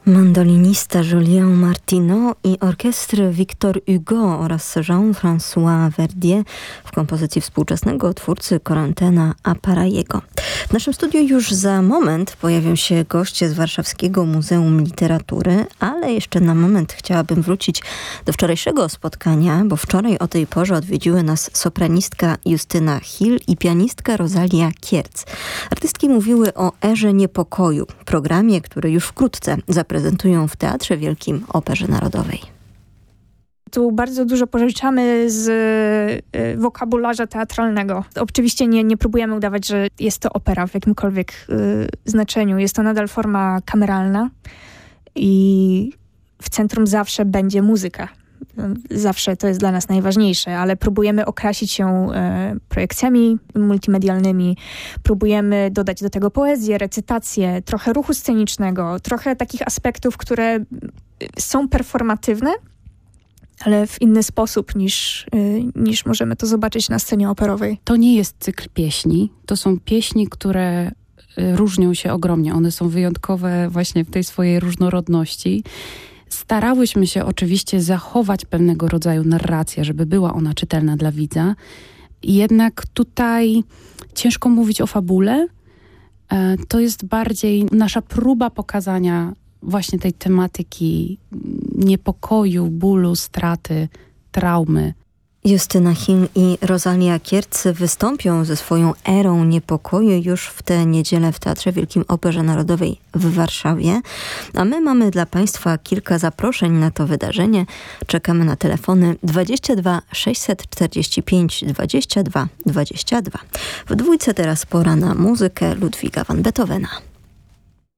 Mandolinista Julien Martineau i orkiestry Victor Hugo oraz Jean-François Verdier w kompozycji współczesnego twórcy Corentena Aparajego. W naszym studiu już za moment pojawią się goście z Warszawskiego Muzeum Literatury, ale jeszcze na moment chciałabym wrócić do wczorajszego spotkania, bo wczoraj o tej porze odwiedziły nas sopranistka Justyna Hill i pianistka Rosalia Kierc. Artystki mówiły o erze niepokoju, programie, który już wkrótce zaprezentują w Teatrze Wielkim Operze Narodowej. Tu bardzo dużo pożyczamy z wokabularza teatralnego. Oczywiście nie próbujemy udawać, że jest to opera w jakimkolwiek znaczeniu. Jest to nadal forma kameralna i w centrum zawsze będzie muzyka. Zawsze to jest dla nas najważniejsze, ale próbujemy okrasić ją projekcjami multimedialnymi, próbujemy dodać do tego poezję, recytację, trochę ruchu scenicznego, trochę takich aspektów, które są performatywne, ale w inny sposób niż możemy to zobaczyć na scenie operowej. To nie jest cykl pieśni, to są pieśni, które różnią się ogromnie. One są wyjątkowe właśnie w tej swojej różnorodności. Starałyśmy się oczywiście zachować pewnego rodzaju narrację, żeby była ona czytelna dla widza. Jednak tutaj ciężko mówić o fabule. To jest bardziej nasza próba pokazania właśnie tej tematyki niepokoju, bólu, straty, traumy. Justyna Hill i Rosalia Kierc wystąpią ze swoją erą niepokoju już w tę niedzielę w Teatrze Wielkim Operze Narodowej w Warszawie. A my mamy dla Państwa kilka zaproszeń na to wydarzenie. Czekamy na telefony 22 645 22 22. W dwójce teraz pora na muzykę Ludwiga van Beethovena.